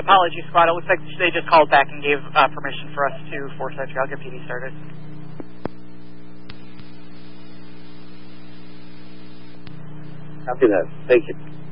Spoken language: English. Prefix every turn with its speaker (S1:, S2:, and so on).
S1: Apology Squad. It looks like they just called back and gave permission for us to force entry. I'll get PD started.
S2: Copy that. Thank you.